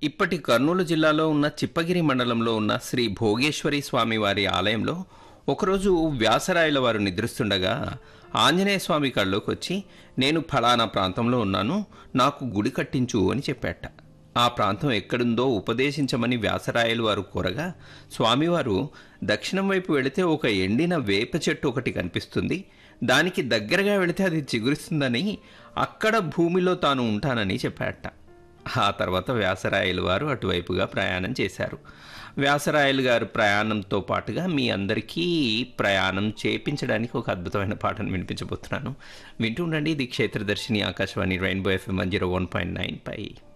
ఇప్పటి కర్నూలు జిల్లాలో ఉన్న చిప్పగిరి మండలంలో ఉన్న శ్రీ భోగేశ్వరి స్వామి వారి ఆలయంలో ఒకరోజు వ్యాసరాయల వారు నిద్రిస్తుండగా ఆంజనేయ స్వామి కళ్ళలోకి వచ్చి నేను ఫలానా ప్రాంతంలో ఉన్నాను, నాకు గుడి కట్టించు అని చెప్పాట. ఆ ప్రాంతం ఎక్కడుందో ఉపదేశించమని వ్యాసరాయలు వారు కోరగా స్వామివారు దక్షిణం వైపు వెళితే ఒక ఎండిన వేప చెట్టు ఒకటి కనిపిస్తుంది, దానికి దగ్గరగా వెళితే అది చిగురిస్తుందని, అక్కడ భూమిలో తాను ఉంటానని చెప్పాట. ఆ తర్వాత వ్యాసరాయలు వారు అటువైపుగా ప్రయాణం చేశారు. వ్యాసరాయలు గారు ప్రయాణంతో పాటుగా మీ అందరికీ ప్రయాణం చేపించడానికి ఒక అద్భుతమైన పాటను వినిపించబోతున్నాను. వింటూ ఉండండి. ఇది క్షేత్రదర్శిని ఆకాశవాణి రెయిన్బో FM 101.9 పై.